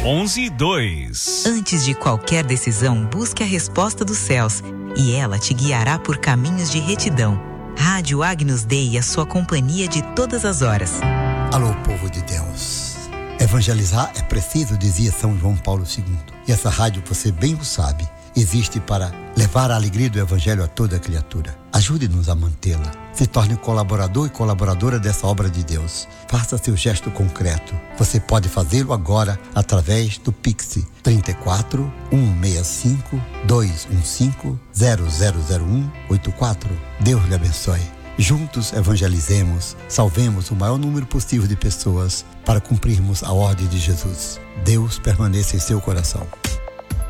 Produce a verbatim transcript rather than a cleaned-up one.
onze dois. Antes de qualquer decisão, busque a resposta dos céus e ela te guiará por caminhos de retidão. Rádio Agnus Dei, a sua companhia de todas as horas. Alô, povo de Deus. Evangelizar é preciso, dizia São João Paulo segundo. E essa rádio, você bem o sabe, existe para levar a alegria do Evangelho a toda criatura. Ajude-nos a mantê-la. Se torne colaborador e colaboradora dessa obra de Deus. Faça seu gesto concreto. Você pode fazê-lo agora através do Pix trinta e quatro, cento e sessenta e cinco, duzentos e quinze, zero zero zero um oito quatro. Deus lhe abençoe. Juntos evangelizemos, salvemos o maior número possível de pessoas para cumprirmos a ordem de Jesus. Deus permaneça em seu coração.